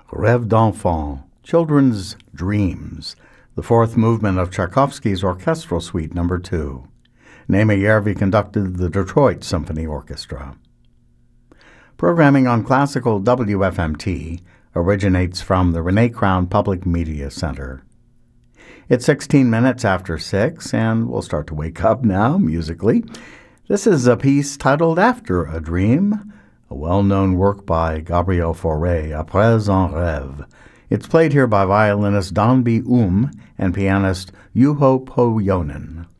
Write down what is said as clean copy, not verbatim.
Rêve d'enfant, Children's Dreams, the fourth movement of Tchaikovsky's Orchestral Suite No. 2. Naima Järvi conducted the Detroit Symphony Orchestra. Programming on Classical WFMT originates from the Renee Crown Public Media Center. It's 16 minutes after 6, and we'll start to wake up now, musically. This is a piece titled After a Dream, a well-known work by Gabriel Fauré, Après un rêve. It's played here by violinist Danby and pianist Juho Pohjonen.